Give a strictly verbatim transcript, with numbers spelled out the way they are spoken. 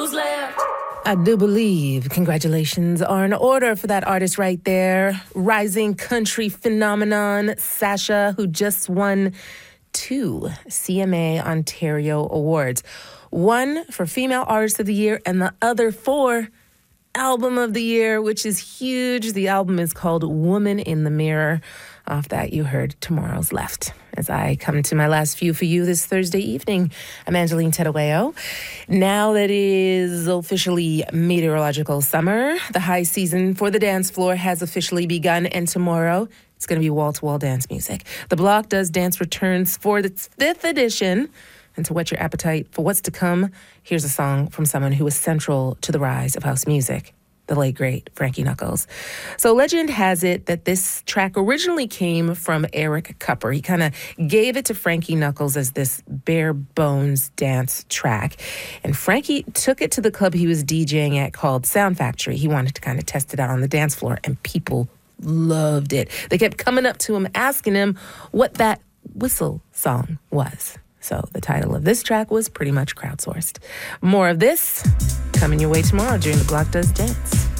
who's left. I do believe congratulations are in order for that artist right there. Rising country phenomenon, Sasha, who just won two C M A Ontario awards. One for Female Artist of the Year and the other for Album of the Year, which is huge. The album is called Woman in the Mirror. Off that, you heard Tomorrow's Left. As I come to my last few for you this Thursday evening, I'm Angeline Tedaweo. Now that it is officially meteorological summer, the high season for the dance floor has officially begun, and tomorrow it's going to be wall-to-wall dance music. The Block Does Dance returns for its fifth edition. And to whet your appetite for what's to come, here's a song from someone who was central to the rise of house music, the late, great Frankie Knuckles. So legend has it that this track originally came from Eric Kupper. He kind of gave it to Frankie Knuckles as this bare bones dance track. And Frankie took it to the club he was DJing at called Sound Factory. He wanted to kind of test it out on the dance floor, and people loved it. They kept coming up to him, asking him what that whistle song was. So the title of this track was pretty much crowdsourced. More of this coming your way tomorrow during The Block Does Dance.